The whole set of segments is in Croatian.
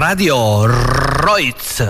Radio Rojc.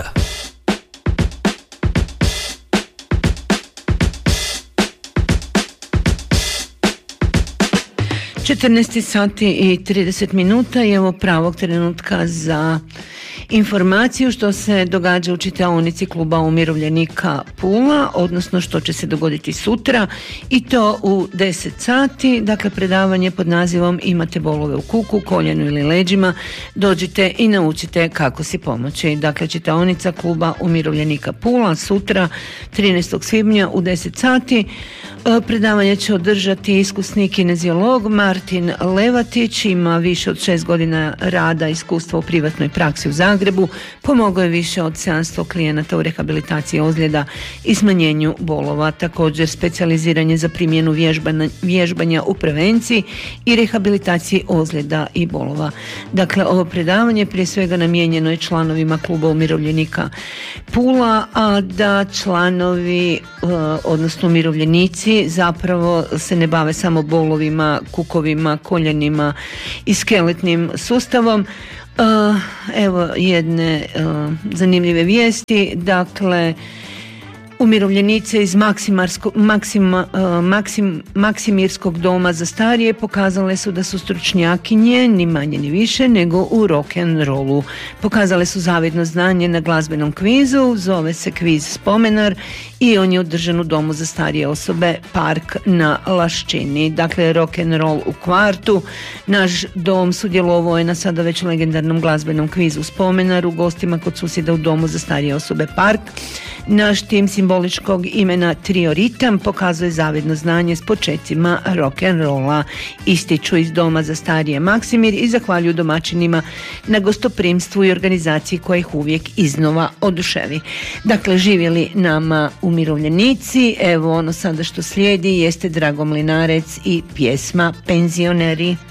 14 sati i 30 minuta je ovo pravog trenutka za informaciju što se događa u čitaonici Kluba umirovljenika Pula, odnosno što će se dogoditi sutra, i to u 10 sati. Dakle, predavanje pod nazivom Imate bolove u kuku, koljenu ili leđima, dođite i naučite kako si pomoći. Dakle, čitaonica Kluba umirovljenika Pula sutra 13. svibnja u 10 sati. Predavanje će održati iskusni kineziolog Martin Levatić, ima više od 6 godina rada iskustva u privatnoj praksi u Zagrebu, pomogao je više od 700 klijenata u rehabilitaciji ozljeda i smanjenju bolova, također specijaliziranje za primjenu vježbanja u prevenciji i rehabilitaciji ozljeda i bolova. Dakle, ovo predavanje prije svega namijenjeno je članovima Kluba umirovljenika Pula, a da članovi, odnosno umirovljenici, zapravo se ne bave samo bolovima, kukovima, koljenima i skeletnim sustavom. Evo jedne zanimljive vijesti. Dakle, umirovljenice iz Maksimirskog doma za starije pokazale su da su stručnjakinje, ni manje ni više, nego u rock'n'rollu. Pokazale su zavidno znanje na glazbenom kvizu, zove se kviz Spomenar i on je održan u domu za starije osobe Park na Laščini. Dakle, rock'n'roll u kvartu. Naš dom sudjelovao je na sada već legendarnom glazbenom kvizu Spomenar u gostima kod susjeda u domu za starije osobe Park. Naš tim simboličkog imena Trio Ritam pokazuje zavidno znanje s počecima rock'n'rolla, ističu iz doma za starije Maksimir i zahvaljuju domaćinima na gostoprimstvu i organizaciji koja ih uvijek iznova oduševi. Dakle, živjeli nama umirovljenici. Evo ono sada što slijedi jeste Drago Mlinarec i pjesma Penzioneri.